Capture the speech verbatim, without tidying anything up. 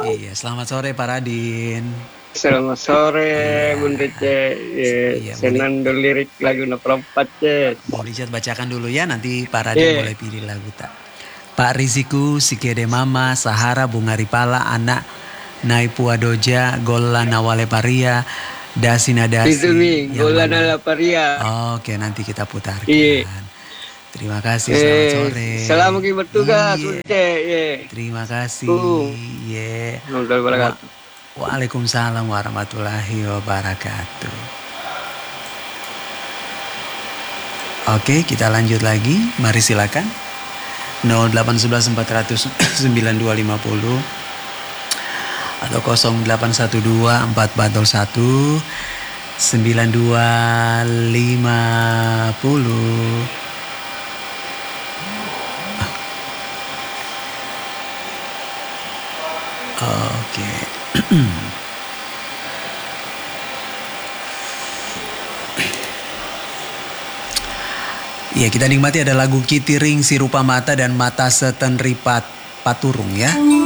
Iya, selamat sore Pak Radin. Selamat sore, Iya. Bunda Ce. Iya, boleh. Senando lirik lagu na perempat, Ce. Mau Richard bacakan dulu ya, nanti Pak Radin Iya. boleh pilih lagu tak. Pak Riziku, Sikede Mama, Sahara, Bunga Ripala, Anak, Naipua Doja, Gola Nawale Paria, Dasi Nadasi. Itu nih, Yang Gola mana? Nala Paria. Oke, nanti kita putarkan. Iya. Terima kasih, selamat Eh, sore. selamat bertugas, Iya. Bunda Ce. Iya. Terima kasih. Uh. Iya. Alhamdulillah wabarakatuh. Waalaikumsalam warahmatullahi wabarakatuh. Oke, kita lanjut lagi. Mari silakan. nol delapan satu satu empat nol nol sembilan dua lima nol atau nol delapan satu dua empat empat nol satu sembilan dua lima nol. Oke. Ya, kita nikmati ada lagu Kitiring, Si Rupa Mata dan Mata Setenripat Paturung ya.